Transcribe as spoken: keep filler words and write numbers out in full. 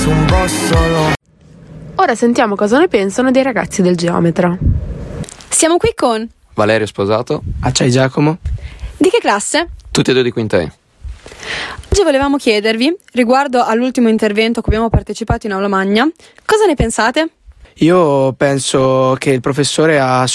su un bossolo. Ora sentiamo cosa ne pensano dei ragazzi del Geometra. Siamo qui con Valerio Sposato. Acciai Giacomo. Di che classe? Tutti e due di Quintei. Oggi volevamo chiedervi, riguardo all'ultimo intervento a cui abbiamo partecipato in Aula Magna, cosa ne pensate? Io penso che il professore ha